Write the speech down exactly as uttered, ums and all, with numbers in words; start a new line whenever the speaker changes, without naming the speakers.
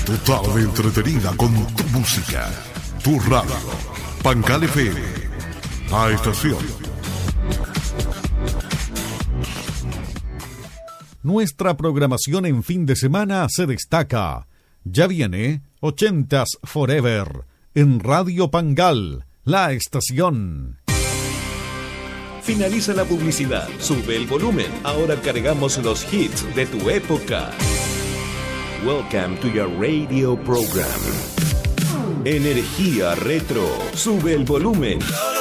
tu tarde entretenida con tu música, tu radio. Pancal F M, la estación. Nuestra programación en fin de semana se destaca. Ya viene ochentas Forever en Radio Pangal, la estación.
Finaliza la publicidad, sube el volumen. Ahora cargamos los hits de tu época. Welcome to your radio program. Energía Retro. Sube el volumen.